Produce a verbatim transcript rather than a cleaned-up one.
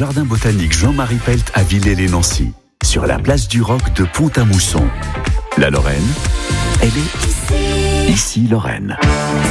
Jardin botanique Jean-Marie Pelt à Villers-les-Nancy, sur la place du Roc de Pont-à-Mousson. La Lorraine, elle est ici, ici Lorraine.